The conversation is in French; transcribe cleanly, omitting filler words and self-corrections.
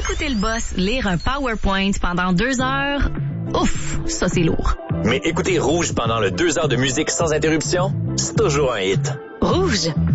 Écouter le boss lire un PowerPoint pendant 2 heures, ouf, ça c'est lourd. Mais écouter Rouge pendant le 2 heures de musique sans interruption, c'est toujours un hit. Rouge.